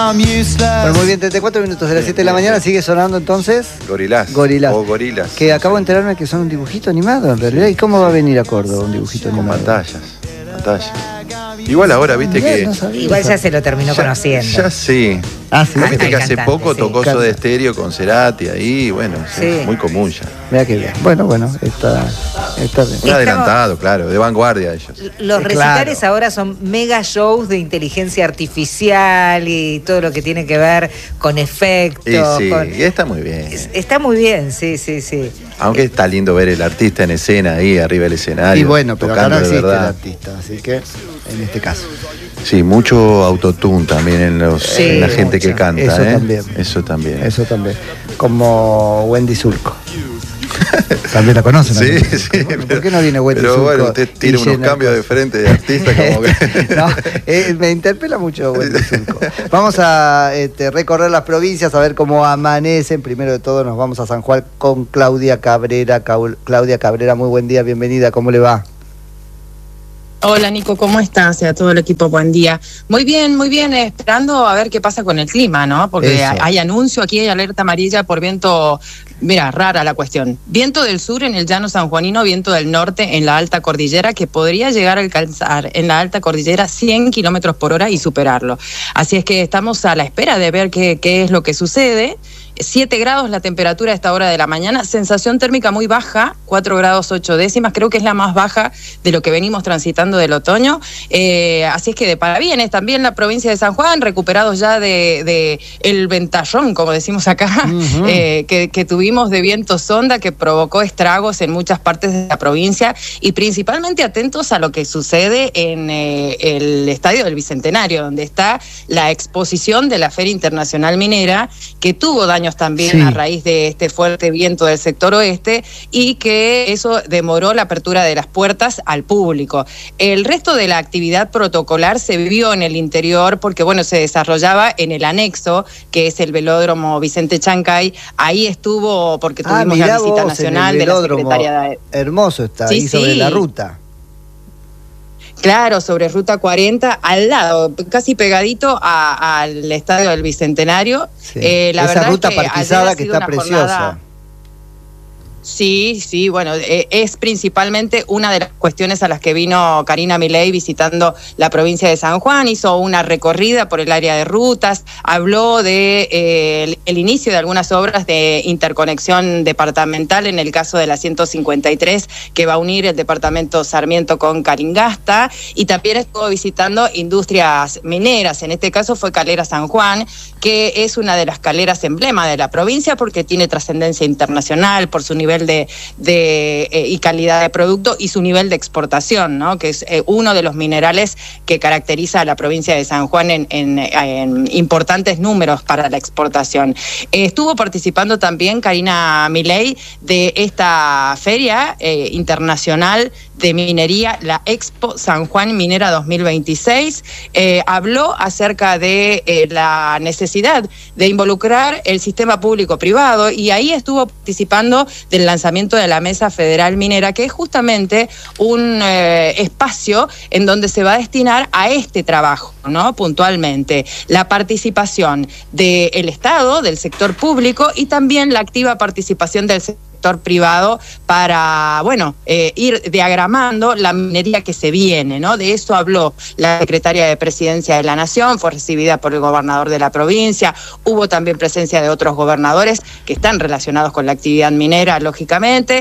Bueno, muy bien, 34 minutos de las 7 de la mañana, sigue sonando entonces. Gorilás. O Gorilas. Que acabo de enterarme que son un dibujito animado en realidad. ¿Y cómo va a venir a Córdoba un dibujito Con animado? pantallas. Igual ahora, viste que... No igual ya se lo terminó conociendo. Ya sí. Sí. Viste que hace cantante, poco sí. tocó Soda Stereo con Cerati ahí, bueno, Sí. muy común ya. Mira qué bien. Bueno, está bien. Un adelantado, claro, de vanguardia ellos. Los recitales ahora son mega shows de inteligencia artificial y todo lo que tiene que ver con efectos. Y está muy bien. Está muy bien, sí. Aunque está lindo ver el artista en escena ahí, arriba del escenario. Y bueno, pero acá no tocando de existe el verdad. artista, así que en este caso. Sí, mucho autotune también en la gente que canta. Eso también. Eso también. Como Wendy Zulco. También la conocen. Sí. ¿Por qué no viene Wendy Zulco? Pero bueno, usted tiene unos cambios de frente de artista como que... No, me interpela mucho Wendy Zulco. Vamos a recorrer las provincias, a ver cómo amanecen. Primero de todo nos vamos a San Juan con Claudia Cabrera. Claudia Cabrera, muy buen día, bienvenida, ¿cómo le va? Hola Nico, ¿cómo estás? Y a todo el equipo, buen día. Muy bien, esperando a ver qué pasa con el clima, ¿no? Porque hay anuncio, aquí hay alerta amarilla por viento, mira, rara la cuestión. Viento del sur en el llano sanjuanino, viento del norte en la alta cordillera, que podría llegar a alcanzar en la alta cordillera 100 kilómetros por hora y superarlo. Así es que estamos a la espera de ver qué es lo que sucede. 7 grados la temperatura a esta hora de la mañana, sensación térmica muy baja, 4 grados 8 décimas, creo que es la más baja de lo que venimos transitando del otoño, así es que de parabienes también la provincia de San Juan, recuperados ya de el ventallón, como decimos acá, que tuvimos de viento sonda que provocó estragos en muchas partes de la provincia y principalmente atentos a lo que sucede en el Estadio del Bicentenario, donde está la exposición de la Feria Internacional Minera, que tuvo daños también a raíz de este fuerte viento del sector oeste y que eso demoró la apertura de las puertas al público. El resto de la actividad protocolar se vivió en el interior porque, bueno, se desarrollaba en el anexo, que es el velódromo Vicente Chancay. Ahí estuvo, porque tuvimos la visita nacional de la secretaria de... Hermoso está, ahí sobre la ruta. Claro, sobre Ruta 40, al lado, casi pegadito al Estadio del Bicentenario. Sí. Esa ruta parquizada que está preciosa. Sí, bueno, es principalmente una de las cuestiones a las que vino Karina Milei visitando la provincia de San Juan, hizo una recorrida por el área de rutas, habló de el inicio de algunas obras de interconexión departamental, en el caso de la 153, que va a unir el departamento Sarmiento con Caringasta, y también estuvo visitando industrias mineras, en este caso fue Calera San Juan, que es una de las caleras emblema de la provincia porque tiene trascendencia internacional por su nivel y calidad de producto y su nivel de exportación, ¿no? Que es uno de los minerales que caracteriza a la provincia de San Juan en importantes números para la exportación. Estuvo participando también Karina Milei de esta feria internacional de minería, la Expo San Juan Minera 2026, habló acerca de la necesidad de involucrar el sistema público-privado y ahí estuvo participando del lanzamiento de la Mesa Federal Minera, que es justamente un espacio en donde se va a destinar a este trabajo, ¿no? Puntualmente, la participación del Estado, del sector público y también la activa participación del sector privado para, bueno, ir diagramando la minería que se viene, ¿no? De eso habló la secretaria de Presidencia de la Nación, fue recibida por el gobernador de la provincia, hubo también presencia de otros gobernadores que están relacionados con la actividad minera, lógicamente,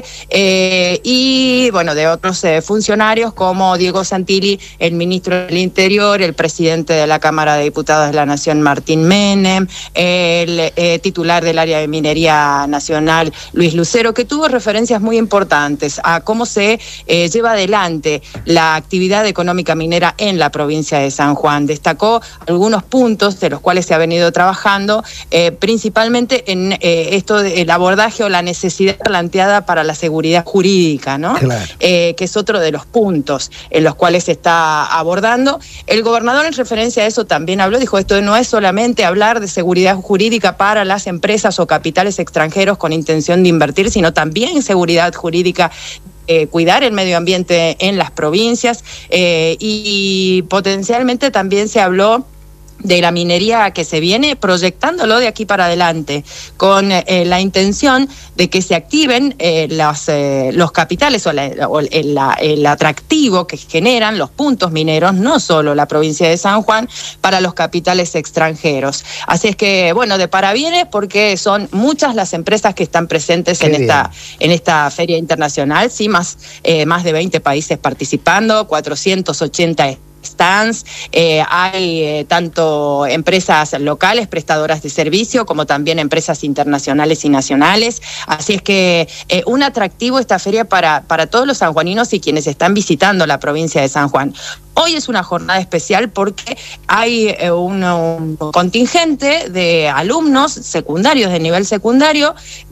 y, bueno, de otros funcionarios como Diego Santilli, el ministro del Interior, el presidente de la Cámara de Diputados de la Nación, Martín Menem, el titular del área de minería nacional, Luis Lucero, que tuvo referencias muy importantes a cómo se lleva adelante la actividad económica minera en la provincia de San Juan. Destacó algunos puntos de los cuales se ha venido trabajando, principalmente en esto del abordaje o la necesidad planteada para la seguridad jurídica, ¿no? Claro. Que es otro de los puntos en los cuales se está abordando. El gobernador en referencia a eso también habló, dijo, esto no es solamente hablar de seguridad jurídica para las empresas o capitales extranjeros con intención de invertir, sino también seguridad jurídica, cuidar el medio ambiente en las provincias y potencialmente también se habló de la minería que se viene, proyectándolo de aquí para adelante, con la intención de que se activen los capitales o el atractivo que generan los puntos mineros, no solo la provincia de San Juan, para los capitales extranjeros. Así es que, bueno, de parabienes, porque son muchas las empresas que están presentes en esta feria internacional, sí, más de 20 países participando, 480 stands, hay tanto empresas locales, prestadoras de servicio, como también empresas internacionales y nacionales. Así es que un atractivo esta feria para todos los sanjuaninos y quienes están visitando la provincia de San Juan. Hoy es una jornada especial porque hay un contingente de alumnos secundarios, de nivel secundario,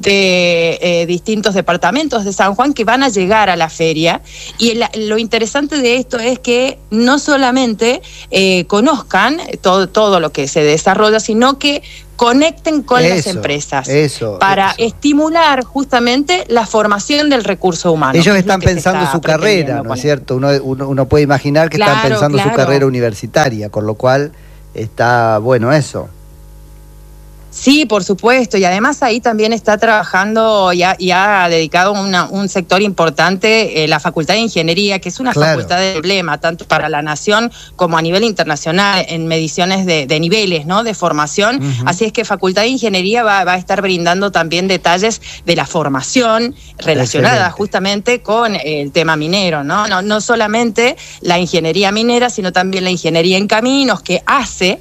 de distintos departamentos de San Juan que van a llegar a la feria. Y lo interesante de esto es que no solamente conozcan todo lo que se desarrolla, sino que conecten con las empresas para estimular justamente la formación del recurso humano. Ellos están pensando su carrera, ¿no es cierto? Uno puede imaginar que están pensando su carrera universitaria, con lo cual está bueno eso. Sí, por supuesto, y además ahí también está trabajando y ha dedicado un sector importante, la Facultad de Ingeniería, que es una facultad de emblema, tanto para la nación como a nivel internacional, en mediciones de niveles, ¿no?, de formación. Así es que Facultad de Ingeniería va a estar brindando también detalles de la formación relacionada justamente con el tema minero, ¿no? No solamente la ingeniería minera, sino también la ingeniería en caminos, que hace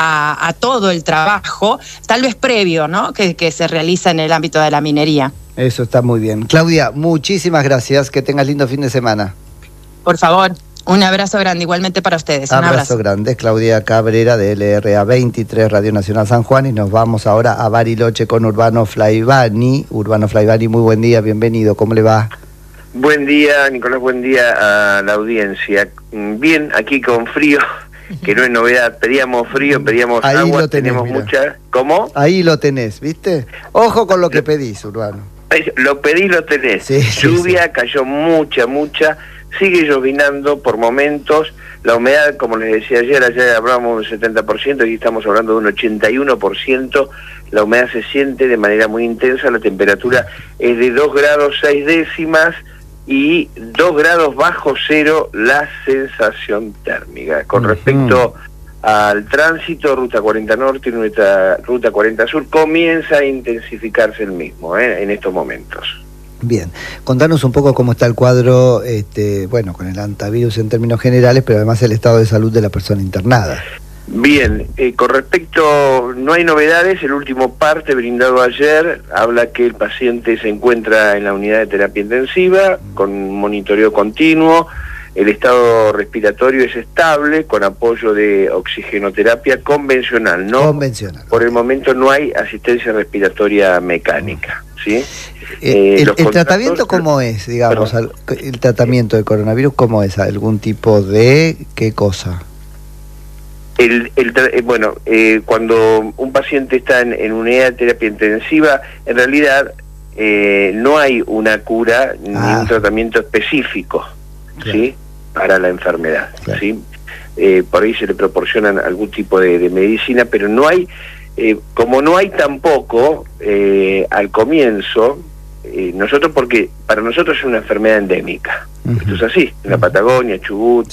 a todo el trabajo, tal vez previo, ¿no?, que se realiza en el ámbito de la minería. Eso está muy bien. Claudia, muchísimas gracias, que tengas lindo fin de semana. Por favor, un abrazo grande, igualmente para ustedes. Un abrazo grande, Claudia Cabrera de LRA 23, Radio Nacional San Juan, y nos vamos ahora a Bariloche con Urbano Flaivani. Urbano Flaivani, muy buen día, bienvenido, ¿cómo le va? Buen día, Nicolás, buen día a la audiencia. Bien, aquí con frío, que no es novedad, pedíamos frío, pedíamos ahí agua, lo tenés, tenemos mirá. mucha... ¿Cómo? Ahí lo tenés, ¿viste? Ojo con lo que pedís, Urbano. Lo pedí, lo tenés. Sí, Lluvia, cayó mucha, sigue llovinando por momentos, la humedad, como les decía ayer hablábamos de un 70%, y estamos hablando de un 81%, la humedad se siente de manera muy intensa, la temperatura es de 2 grados 6 décimas, y 2 grados bajo cero la sensación térmica. Con respecto al tránsito, Ruta 40 Norte y Ruta 40 Sur, comienza a intensificarse el mismo en estos momentos. Bien, contanos un poco cómo está el cuadro, bueno, con el hantavirus en términos generales, pero además el estado de salud de la persona internada. Bien, con respecto, no hay novedades, el último parte brindado ayer habla que el paciente se encuentra en la unidad de terapia intensiva, con monitoreo continuo, el estado respiratorio es estable, con apoyo de oxigenoterapia convencional, ¿no? Convencional. Por el momento no hay asistencia respiratoria mecánica, ¿sí? ¿El tratamiento cómo es, digamos, el tratamiento del coronavirus, cómo es? ¿Algún tipo de qué cosa? Bueno, cuando un paciente está en unidad de terapia intensiva, en realidad no hay una cura ni un tratamiento específico, ¿sí?, para la enfermedad, ¿sí? Por ahí se le proporcionan algún tipo de medicina, pero no hay, como no hay tampoco al comienzo, nosotros, porque para nosotros es una enfermedad endémica, esto es así, en la Patagonia, Chubut,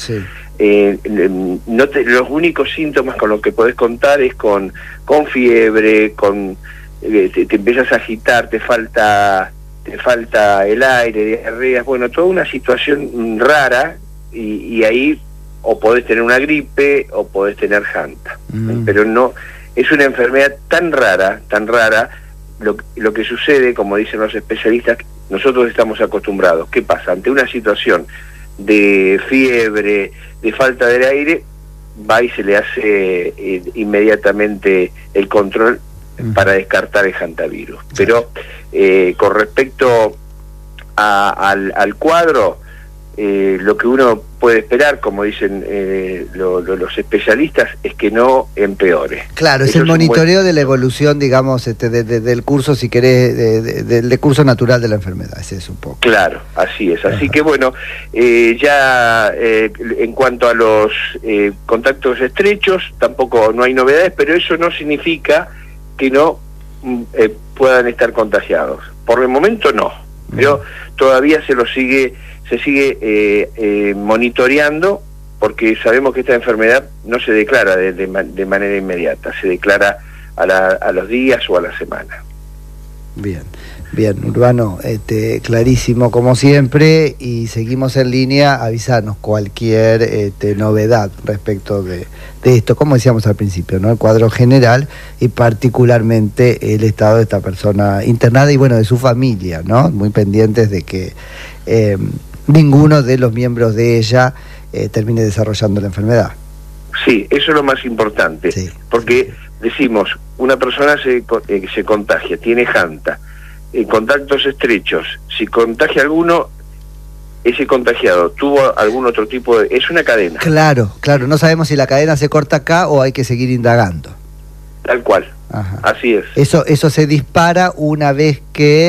los únicos síntomas con los que podés contar es con fiebre, te empiezas a agitar, te falta el aire, diarreas, bueno, toda una situación rara, y ahí o podés tener una gripe o podés tener janta, pero no, es una enfermedad tan rara, lo que sucede, como dicen los especialistas, nosotros estamos acostumbrados. ¿Qué pasa? Ante una situación de fiebre, de falta del aire, va y se le hace inmediatamente el control para descartar el hantavirus. Pero con respecto al cuadro, lo que uno puede esperar, como dicen los especialistas, es que no empeore. Claro, es el monitoreo de la evolución, digamos, del curso, si querés, del curso natural de la enfermedad, ese es un poco. Claro, así es. Así que bueno, ya en cuanto a los contactos estrechos, tampoco no hay novedades, pero eso no significa que no puedan estar contagiados. Por el momento no, pero todavía se sigue monitoreando, porque sabemos que esta enfermedad no se declara de manera inmediata, se declara a los días o a la semana. Bien, Urbano, clarísimo como siempre, y seguimos en línea. Avisarnos cualquier novedad respecto de esto, como decíamos al principio, ¿no? El cuadro general y particularmente el estado de esta persona internada y bueno, de su familia, ¿no? Muy pendientes de que ninguno de los miembros de ella termine desarrollando la enfermedad. Sí, eso es lo más importante, sí, porque decimos, una persona se contagia, tiene janta, en contactos estrechos, si contagia alguno, ese contagiado tuvo algún otro tipo de... es una cadena. Claro, no sabemos si la cadena se corta acá o hay que seguir indagando. Tal cual. Ajá. Así es. Eso se dispara una vez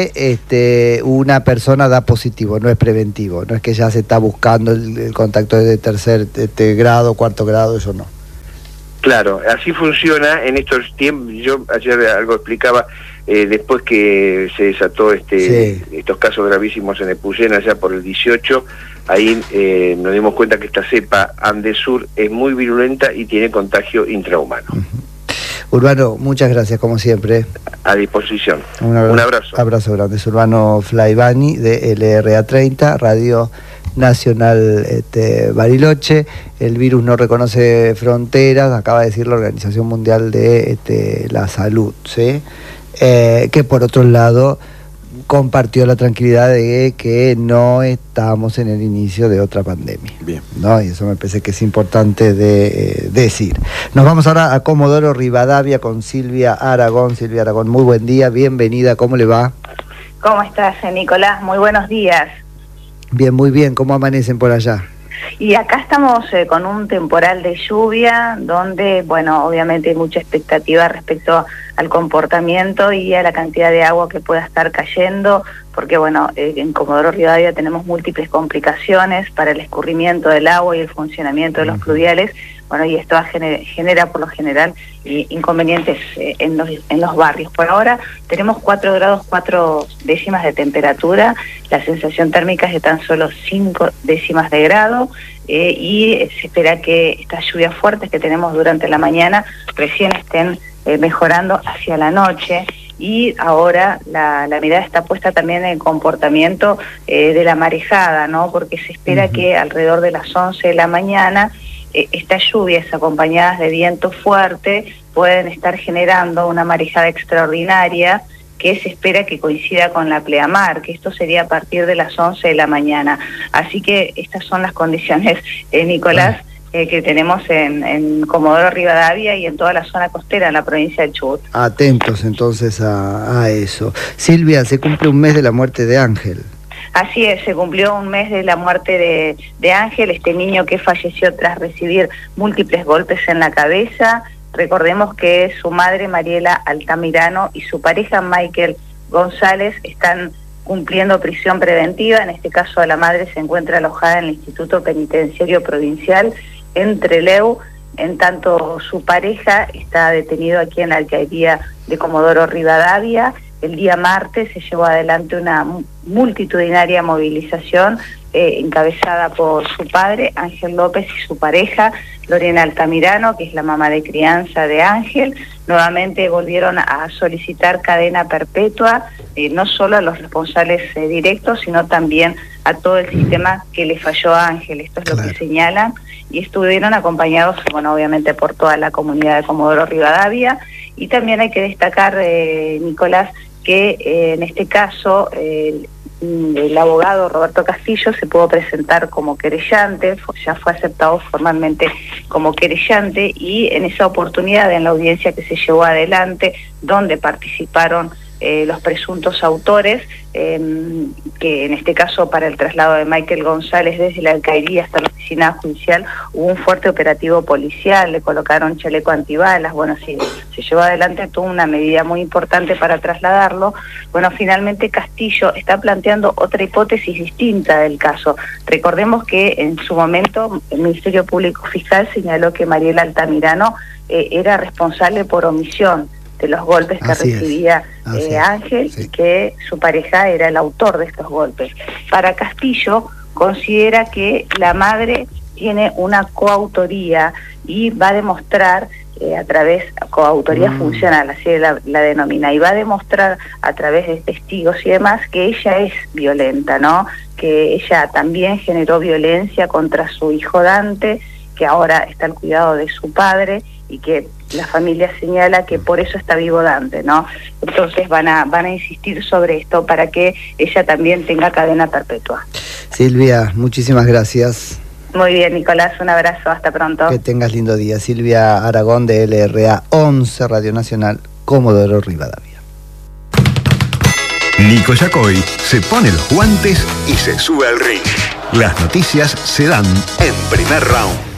que una persona da positivo, no es preventivo, no es que ya se está buscando el contacto de tercer grado, cuarto grado, eso no. Claro, así funciona en estos tiempos. Yo ayer algo explicaba, después que se desató estos casos gravísimos en Epuyén allá por el 18, ahí nos dimos cuenta que esta cepa Andesur es muy virulenta y tiene contagio intrahumano. Urbano, muchas gracias como siempre. A disposición. Un abrazo. Abrazo grande. Es Urbano Flaivani de LRA30, Radio Nacional Bariloche. El virus no reconoce fronteras, acaba de decir la Organización Mundial de la Salud, ¿sí? Que por otro lado compartió la tranquilidad de que no estamos en el inicio de otra pandemia. Bien. ¿No? Y eso me parece que es importante de decir. Nos vamos ahora a Comodoro Rivadavia con Silvia Aragón. Silvia Aragón, muy buen día, bienvenida, ¿cómo le va? ¿Cómo estás, Nicolás? Muy buenos días. Bien, muy bien, ¿cómo amanecen por allá? Y acá estamos con un temporal de lluvia donde, bueno, obviamente hay mucha expectativa respecto al comportamiento y a la cantidad de agua que pueda estar cayendo, porque, bueno, en Comodoro Rivadavia tenemos múltiples complicaciones para el escurrimiento del agua y el funcionamiento de los pluviales, bueno, y esto genera por lo general inconvenientes en los barrios. Por ahora tenemos 4 grados 4 décimas de temperatura, la sensación térmica es de tan solo 5 décimas de grado, y se espera que estas lluvias fuertes que tenemos durante la mañana recién estén mejorando hacia la noche. Y ahora la mirada está puesta también en el comportamiento de la marejada, ¿no? Porque se espera que alrededor de las 11 de la mañana estas lluvias acompañadas de viento fuerte pueden estar generando una marejada extraordinaria que se espera que coincida con la pleamar, que esto sería a partir de las 11 de la mañana. Así que estas son las condiciones, Nicolás, que tenemos en Comodoro Rivadavia y en toda la zona costera en la provincia de Chubut. Atentos entonces a eso. Silvia, se cumple un mes de la muerte de Ángel. Así es, se cumplió un mes de la muerte de Ángel, este niño que falleció tras recibir múltiples golpes en la cabeza. Recordemos que su madre, Mariela Altamirano, y su pareja, Michael González, están cumpliendo prisión preventiva. En este caso, la madre se encuentra alojada en el Instituto Penitenciario Provincial en Trelew, en tanto su pareja está detenido aquí en la alcaldía de Comodoro Rivadavia. El día martes se llevó adelante una multitudinaria movilización encabezada por su padre, Ángel López, y su pareja, Lorena Altamirano, que es la mamá de crianza de Ángel. Nuevamente volvieron a solicitar cadena perpetua, no solo a los responsables directos, sino también a todo el sistema que le falló a Ángel. Esto es lo que señalan, y estuvieron acompañados, bueno, obviamente por toda la comunidad de Comodoro Rivadavia. Y también hay que destacar, Nicolás, que en este caso el abogado Roberto Castillo se pudo presentar como querellante, ya fue aceptado formalmente como querellante, y en esa oportunidad, en la audiencia que se llevó adelante, donde participaron los presuntos autores, que en este caso para el traslado de Michael González desde la alcaldía hasta la oficina judicial hubo un fuerte operativo policial, le colocaron chaleco antibalas, bueno, sí, se llevó adelante toda una medida muy importante para trasladarlo. Bueno, finalmente Castillo está planteando otra hipótesis distinta del caso. Recordemos que en su momento el Ministerio Público Fiscal señaló que Mariela Altamirano era responsable por omisión de los golpes que recibía Ángel, y que su pareja era el autor de estos golpes. Para Castillo, considera que la madre tiene una coautoría y va a demostrar a través, coautoría funcional, así la denomina, y va a demostrar a través de testigos y demás que ella es violenta, ¿no? Que ella también generó violencia contra su hijo Dante, que ahora está al cuidado de su padre, y que la familia señala que por eso está vivo Dante, ¿no? Entonces van a insistir sobre esto para que ella también tenga cadena perpetua. Silvia, muchísimas gracias. Muy bien, Nicolás, un abrazo, hasta pronto. Que tengas lindo día. Silvia Aragón de LRA 11, Radio Nacional, Comodoro Rivadavia. Nico Yacoy se pone los guantes y se sube al ring. Las noticias se dan en Primer Round.